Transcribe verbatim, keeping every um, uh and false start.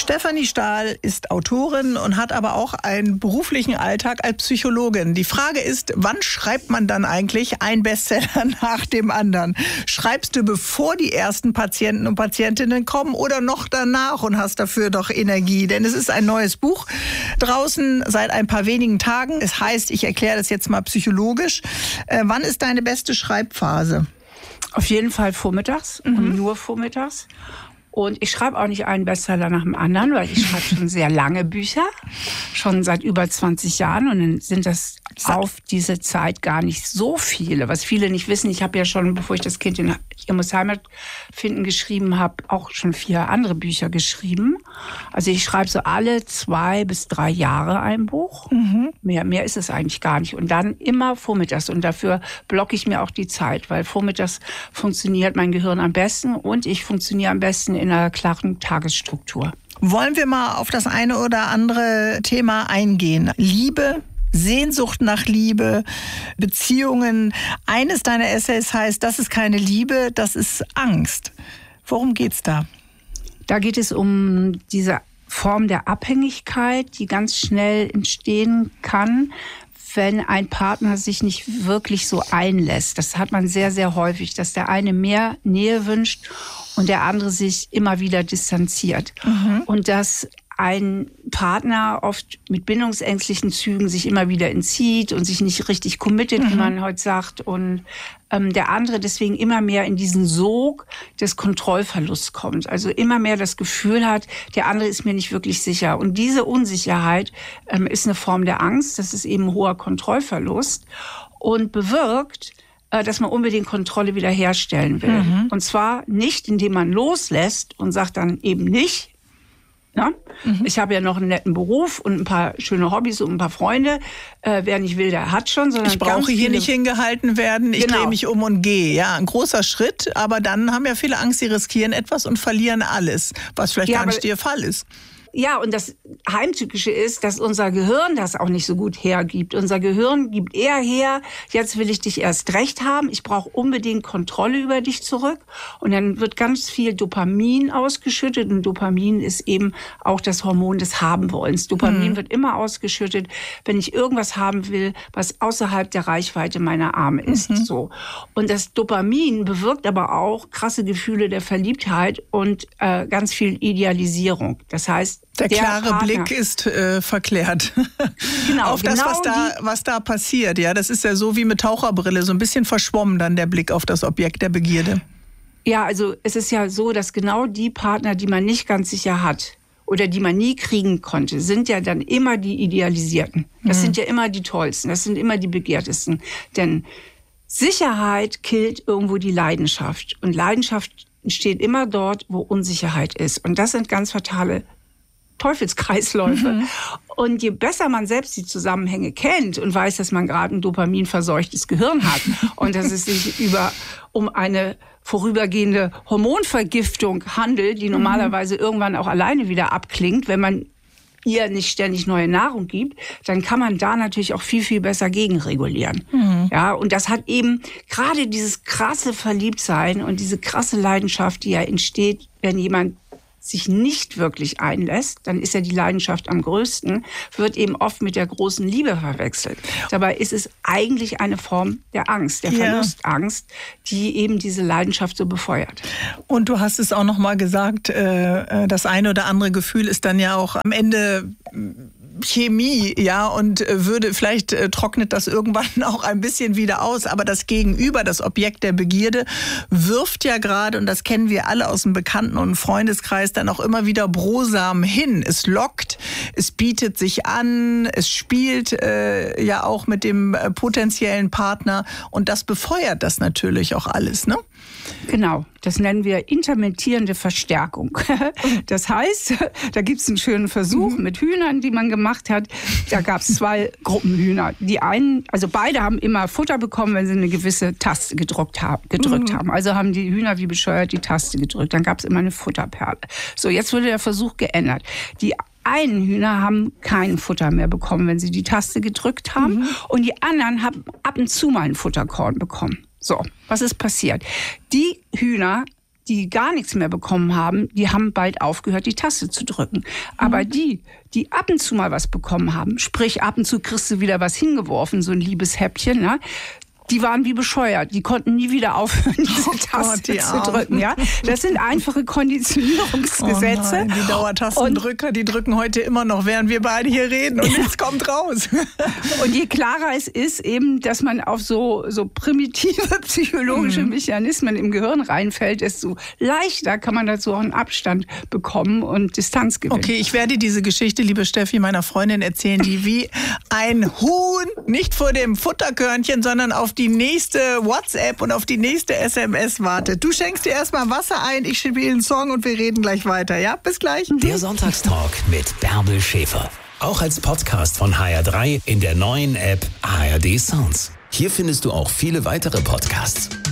Stefanie Stahl ist Autorin und hat aber auch einen beruflichen Alltag als Psychologin. Die Frage ist, wann schreibt man dann eigentlich einen Bestseller nach dem anderen? Schreibst du, bevor die ersten Patienten und Patientinnen kommen oder noch danach und hast dafür doch Energie? Denn es ist ein neues Buch draußen seit ein paar wenigen Tagen. Es heißt, ich erkläre das jetzt mal psychologisch. Äh, wann ist deine beste Schreibphase? Auf jeden Fall vormittags mhm. und nur vormittags. Und ich schreibe auch nicht einen Bestseller nach dem anderen, weil ich schreibe schon sehr lange Bücher, schon seit über zwanzig Jahren. Und dann sind das auf diese Zeit gar nicht so viele. Was viele nicht wissen, ich habe ja schon, bevor ich das Kind in Ihr muss Heimat finden geschrieben habe, auch schon vier andere Bücher geschrieben. Also ich schreibe so alle zwei bis drei Jahre ein Buch. Mhm. Mehr, mehr ist es eigentlich gar nicht. Und dann immer vormittags. Und dafür blocke ich mir auch die Zeit, weil vormittags funktioniert mein Gehirn am besten und ich funktioniere am besten in einer klaren Tagesstruktur. Wollen wir mal auf das eine oder andere Thema eingehen? Liebe, Sehnsucht nach Liebe, Beziehungen. Eines deiner Essays heißt, das ist keine Liebe, das ist Angst. Worum geht's da? Da geht es um diese Form der Abhängigkeit, die ganz schnell entstehen kann, wenn ein Partner sich nicht wirklich so einlässt. Das hat man sehr, sehr häufig, dass der eine mehr Nähe wünscht und der andere sich immer wieder distanziert. Mhm. Und dass ein Partner oft mit bindungsängstlichen Zügen sich immer wieder entzieht und sich nicht richtig committet, mhm. wie man heute sagt. Und ähm, der andere deswegen immer mehr in diesen Sog des Kontrollverlusts kommt. Also immer mehr das Gefühl hat, der andere ist mir nicht wirklich sicher. Und diese Unsicherheit ähm, ist eine Form der Angst. Das ist eben ein hoher Kontrollverlust und bewirkt, äh, dass man unbedingt Kontrolle wiederherstellen will. Mhm. Und zwar nicht, indem man loslässt und sagt dann eben nicht, ja? Mhm. Ich habe ja noch einen netten Beruf und ein paar schöne Hobbys und ein paar Freunde. Äh, wer nicht will, der hat schon. Sondern ich brauche hier nicht hingehalten werden, ich genau. drehe mich um und gehe. Ja, ein großer Schritt, aber dann haben ja viele Angst, sie riskieren etwas und verlieren alles, was vielleicht ja, gar nicht ihr Fall ist. Ja, und das Heimtückische ist, dass unser Gehirn das auch nicht so gut hergibt. Unser Gehirn gibt eher her, jetzt will ich dich erst recht haben, ich brauche unbedingt Kontrolle über dich zurück. Und dann wird ganz viel Dopamin ausgeschüttet. Und Dopamin ist eben auch das Hormon des Habenwollens. Dopamin mhm. wird immer ausgeschüttet, wenn ich irgendwas haben will, was außerhalb der Reichweite meiner Arme ist. Mhm. So. Und das Dopamin bewirkt aber auch krasse Gefühle der Verliebtheit und äh, ganz viel Idealisierung. Das heißt, Der, der klare Partner. Blick ist äh, verklärt. Genau, auf das, genau was da, was da passiert. Ja, das ist ja so wie mit Taucherbrille, so ein bisschen verschwommen dann der Blick auf das Objekt der Begierde. Ja, also es ist ja so, dass genau die Partner, die man nicht ganz sicher hat oder die man nie kriegen konnte, sind ja dann immer die Idealisierten. Das mhm. sind ja immer die Tollsten, das sind immer die Begehrtesten. Denn Sicherheit killt irgendwo die Leidenschaft. Und Leidenschaft entsteht immer dort, wo Unsicherheit ist. Und das sind ganz fatale Teufelskreisläufe. Mhm. Und je besser man selbst die Zusammenhänge kennt und weiß, dass man gerade ein dopaminverseuchtes Gehirn hat und dass es sich über um eine vorübergehende Hormonvergiftung handelt, die normalerweise mhm. irgendwann auch alleine wieder abklingt, wenn man ihr nicht ständig neue Nahrung gibt, dann kann man da natürlich auch viel, viel besser gegenregulieren. Mhm. Ja, und das hat eben gerade dieses krasse Verliebtsein und diese krasse Leidenschaft, die ja entsteht, wenn jemand sich nicht wirklich einlässt, dann ist ja die Leidenschaft am größten, wird eben oft mit der großen Liebe verwechselt. Dabei ist es eigentlich eine Form der Angst, der ja. Verlustangst, die eben diese Leidenschaft so befeuert. Und du hast es auch noch mal gesagt, das eine oder andere Gefühl ist dann ja auch am Ende Chemie, ja, und würde, vielleicht äh, trocknet das irgendwann auch ein bisschen wieder aus, aber das Gegenüber, das Objekt der Begierde, wirft ja gerade, und das kennen wir alle aus dem Bekannten- und Freundeskreis, dann auch immer wieder Brosamen hin. Es lockt, es bietet sich an, es spielt äh, ja auch mit dem äh, potenziellen Partner und das befeuert das natürlich auch alles, ne? Genau, das nennen wir intermittierende Verstärkung. Das heißt, da gibt es einen schönen Versuch mit Hühnern, die man gemacht hat. Da gab es zwei Gruppen Hühner. Die einen, also beide haben immer Futter bekommen, wenn sie eine gewisse Taste gedrückt haben. Gedrückt mhm. haben. Also haben die Hühner wie bescheuert die Taste gedrückt. Dann gab es immer eine Futterperle. So, jetzt wurde der Versuch geändert. Die einen Hühner haben kein Futter mehr bekommen, wenn sie die Taste gedrückt haben. Mhm. Und die anderen haben ab und zu mal ein Futterkorn bekommen. So, was ist passiert? Die Hühner, die gar nichts mehr bekommen haben, die haben bald aufgehört, die Taste zu drücken. Aber mhm. die, die ab und zu mal was bekommen haben, sprich ab und zu kriegst du wieder was hingeworfen, so ein liebes Häppchen, ne? Die waren wie bescheuert. Die konnten nie wieder aufhören, diese oh Taste Gott, zu drücken. Ja? Das sind einfache Konditionierungsgesetze. Oh nein, die Dauertastendrücker, die drücken heute immer noch, während wir beide hier reden und nichts kommt raus. Und je klarer es ist, eben, dass man auf so, so primitive psychologische mhm. Mechanismen im Gehirn reinfällt, desto leichter kann man dazu auch einen Abstand bekommen und Distanz gewinnen. Okay, ich werde diese Geschichte, liebe Steffi, meiner Freundin erzählen, die wie ein Huhn nicht vor dem Futterkörnchen, sondern auf die nächste WhatsApp und auf die nächste S M S wartet. Du schenkst dir erstmal Wasser ein, ich spiele einen Song und wir reden gleich weiter. Ja, bis gleich. Der Sonntagstalk mit Bärbel Schäfer. Auch als Podcast von H R drei in der neuen App H R D Sounds. Hier findest du auch viele weitere Podcasts.